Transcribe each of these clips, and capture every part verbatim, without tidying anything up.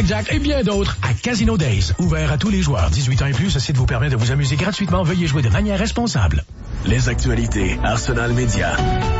blackjack et bien d'autres à Casino Days. Ouvert à tous les joueurs. dix-huit ans et plus, ce site vous permet de vous amuser gratuitement. Veuillez jouer de manière responsable. Les actualités Arsenal Média.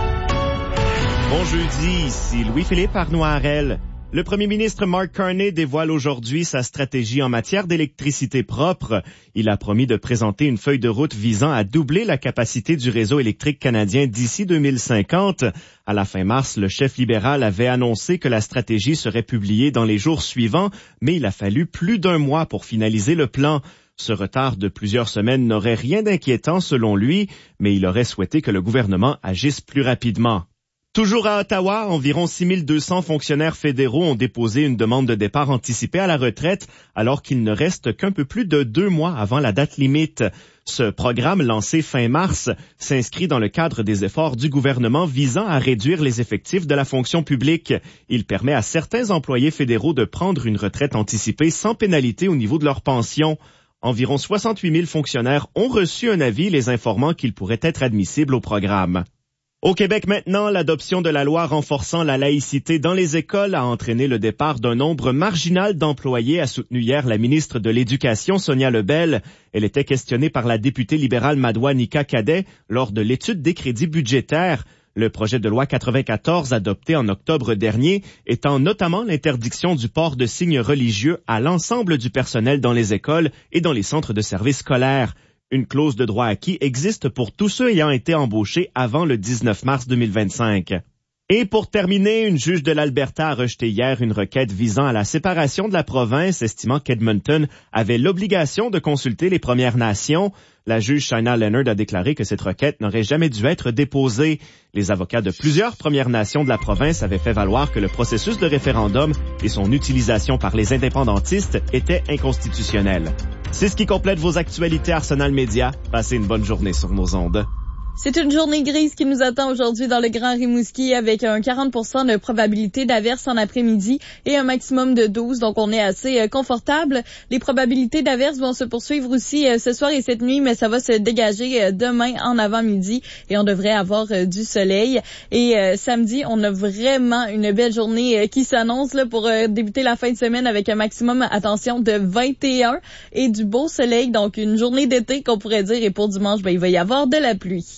Bon jeudi, ici Louis-Philippe Arnoirel. Le premier ministre Mark Carney dévoile aujourd'hui sa stratégie en matière d'électricité propre. Il a promis de présenter une feuille de route visant à doubler la capacité du réseau électrique canadien d'ici deux mille cinquante. À la fin mars, le chef libéral avait annoncé que la stratégie serait publiée dans les jours suivants, mais il a fallu plus d'un mois pour finaliser le plan. Ce retard de plusieurs semaines n'aurait rien d'inquiétant selon lui, mais il aurait souhaité que le gouvernement agisse plus rapidement. Toujours à Ottawa, environ six mille deux cents fonctionnaires fédéraux ont déposé une demande de départ anticipé à la retraite, alors qu'il ne reste qu'un peu plus de deux mois avant la date limite. Ce programme, lancé fin mars, s'inscrit dans le cadre des efforts du gouvernement visant à réduire les effectifs de la fonction publique. Il permet à certains employés fédéraux de prendre une retraite anticipée sans pénalité au niveau de leur pension. Environ soixante-huit mille fonctionnaires ont reçu un avis les informant qu'ils pourraient être admissibles au programme. Au Québec maintenant, l'adoption de la loi renforçant la laïcité dans les écoles a entraîné le départ d'un nombre marginal d'employés, a soutenu hier la ministre de l'Éducation, Sonia Lebel. Elle était questionnée par la députée libérale Madoua Nika Cadet lors de l'étude des crédits budgétaires. Le projet de loi quatre-vingt-quatorze, adopté en octobre dernier, étend notamment l'interdiction du port de signes religieux à l'ensemble du personnel dans les écoles et dans les centres de services scolaires. Une clause de droit acquis existe pour tous ceux ayant été embauchés avant le dix-neuf mars deux mille vingt-cinq. Et pour terminer, une juge de l'Alberta a rejeté hier une requête visant à la séparation de la province, estimant qu'Edmonton avait l'obligation de consulter les Premières Nations. La juge Shaina Leonard a déclaré que cette requête n'aurait jamais dû être déposée. Les avocats de plusieurs Premières Nations de la province avaient fait valoir que le processus de référendum et son utilisation par les indépendantistes étaient inconstitutionnels. C'est ce qui complète vos actualités Arsenal Média. Passez une bonne journée sur nos ondes. C'est une journée grise qui nous attend aujourd'hui dans le Grand Rimouski avec un quarante pour cent de probabilité d'averse en après-midi et un maximum de douze, donc on est assez euh, confortable. Les probabilités d'averse vont se poursuivre aussi euh, ce soir et cette nuit, mais ça va se dégager euh, demain en avant-midi et on devrait avoir euh, du soleil. Et euh, samedi, on a vraiment une belle journée euh, qui s'annonce là pour euh, débuter la fin de semaine avec un maximum, attention, de vingt et un et du beau soleil, donc une journée d'été qu'on pourrait dire, et pour dimanche, ben, il va y avoir de la pluie.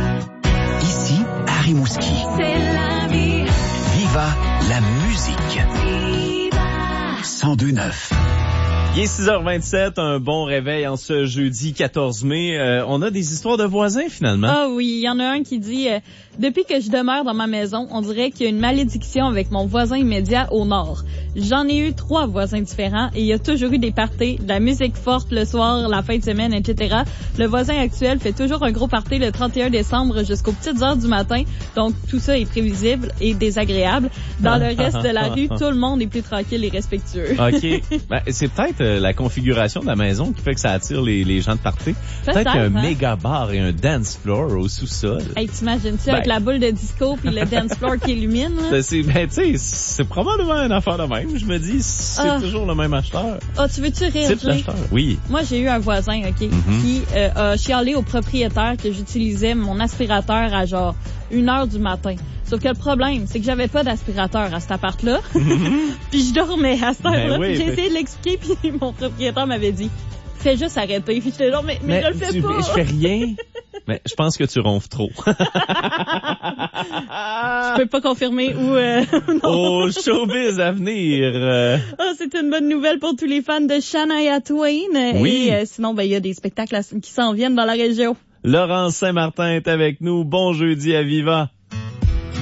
Ici, à Rimouski. C'est la vie. Viva la musique. Viva. cent deux neuf. Il est six heures vingt-sept, un bon réveil en ce jeudi quatorze mai. Euh, on a des histoires de voisins, finalement. Ah oui, il y en a un qui dit euh, « Depuis que je demeure dans ma maison, on dirait qu'il y a une malédiction avec mon voisin immédiat au nord. J'en ai eu trois voisins différents et il y a toujours eu des parties, de la musique forte le soir, la fin de semaine, et cetera. Le voisin actuel fait toujours un gros party le trente et un décembre jusqu'aux petites heures du matin, donc tout ça est prévisible et désagréable. Dans le reste de la rue, tout le monde est plus tranquille et respectueux. » OK. Ben, c'est peut-être euh, la configuration de la maison qui fait que ça attire les, les gens de party. Peut-être, peut-être qu'un hein? méga bar et un dance floor au sous-sol. Hey, t'imagines-tu ben... avec la boule de disco puis le dance floor qui illumine? Là? C'est, ben, tu sais, c'est probablement une affaire de même. Je me dis, c'est ah. toujours le même acheteur. Ah, tu veux-tu rire? Type d'acheteur, oui. Moi, j'ai eu un voisin, OK, mm-hmm. qui euh, a chialé au propriétaire que j'utilisais mon aspirateur à genre une heure du matin. Sauf que le problème, c'est que j'avais pas d'aspirateur à cet appart-là. Mm-hmm. Puis je dormais à cette heure-là. Ben oui, j'ai ben... essayé de l'expliquer, puis mon propriétaire m'avait dit, fais juste arrêter. Puis j'étais genre, mais, mais, mais je le fais tu, pas. Je fais rien. Mais je pense que tu ronfles trop. Je peux pas confirmer ou euh, non. Au showbiz à venir. Euh... Oh, c'est une bonne nouvelle pour tous les fans de Shania Twain. Oui. Et euh, sinon, ben il y a des spectacles qui s'en viennent dans la région. Laurence Saint-Martin est avec nous. Bon jeudi à Viva.